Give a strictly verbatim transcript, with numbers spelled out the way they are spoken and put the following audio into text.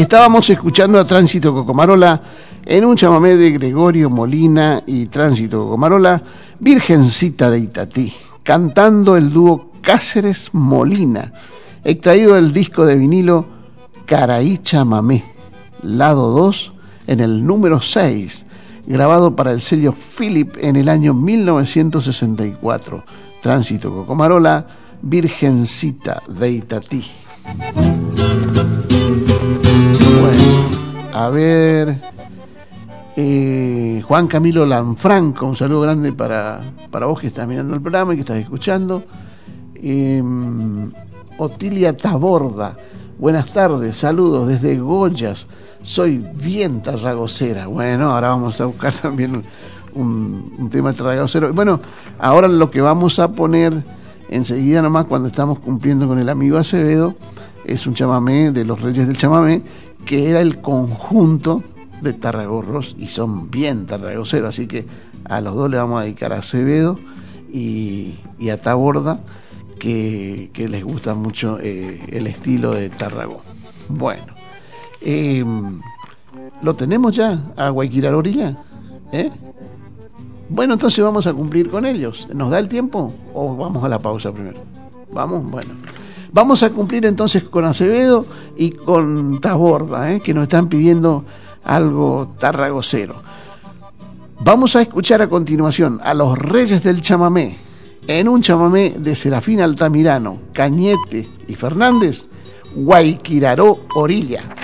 Estábamos escuchando a Tránsito Cocomarola en un chamamé de Gregorio Molina y Tránsito Cocomarola, Virgencita de Itatí, cantando el dúo Cáceres Molina, extraído del disco de vinilo Caraí Chamamé, lado dos, en el número seis, grabado para el sello Philip en el año mil novecientos sesenta y cuatro. Tránsito Cocomarola, Virgencita de Itatí. Bueno, a ver, eh, Juan Camilo Lanfranco, un saludo grande para, para vos que estás mirando el programa y que estás escuchando. Eh, Otilia Taborda, buenas tardes, saludos desde Goyas, soy bien tarragocera. Bueno, ahora vamos a buscar también un, un, un tema tarragocero. Bueno, ahora lo que vamos a poner enseguida nomás cuando estamos cumpliendo con el amigo Acevedo es un chamamé de los Reyes del Chamamé, que era el conjunto de tarragorros y son bien tarragoceros, así que a los dos le vamos a dedicar a Acevedo y, y a Taborda, que, que les gusta mucho eh, el estilo de Tarragó. Bueno, eh, ¿lo tenemos ya a Guayquirar Orilla? ¿Eh? Bueno, entonces vamos a cumplir con ellos. ¿Nos da el tiempo o vamos a la pausa primero? Vamos, bueno. Vamos a cumplir entonces con Acevedo y con Taborda, ¿eh? Que nos están pidiendo algo tarragocero. Vamos a escuchar a continuación a los Reyes del Chamamé, en un chamamé de Serafín Altamirano, Cañete y Fernández, Guayquiraró Orilla.